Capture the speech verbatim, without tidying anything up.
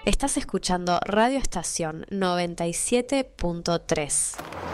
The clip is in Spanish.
Estás escuchando Radio Estación noventa y siete punto tres.